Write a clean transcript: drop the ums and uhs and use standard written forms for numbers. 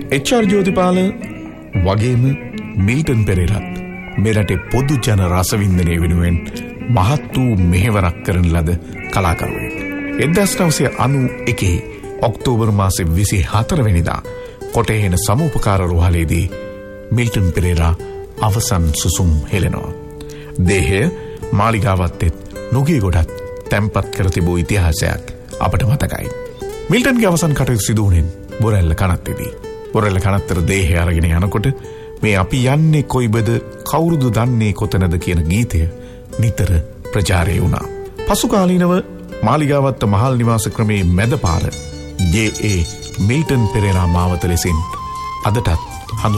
HR Jothipala වගේම Milton පෙරේරාත් මෙරටේ පොදු ජන රසවින්දනය වෙනුවෙන් මහත් වූ මෙහෙවරක් කරන ලද කලාකරුවෙක්. 1991 ඔක්තෝබර් මාසේ 24 වෙනිදා කොටහේන සමූපකාර රෝහලේදී මිල්ටන් පෙරේරා අවසන් සුසුම් හෙළනවා. දේහය මාලිගාවත්තෙත් නොගී ගොඩත් තැන්පත් කර තිබූ ඉතිහාසයක් අපට මතකයි. මිල්ටන්ගේ අවසන් කටයුතු සිදු වුණේ බොරැල්ල කනත්තේදී. බොරැල්ල කනත්තර දේහය අරගෙන යනකොට මේ අපි යන්නේ කොයිබද කවුරුද දන්නේ කොතනද කියන ගීතය නිතර ප්‍රචාරය වුණා. පසු කාලීනව මාලිගාවත්ත මහල් නිවාස ක්‍රමේ මැද පාර ජේ.ඒ. මිල්ටන් පෙරේරා මාවත ලෙසින් අදටත්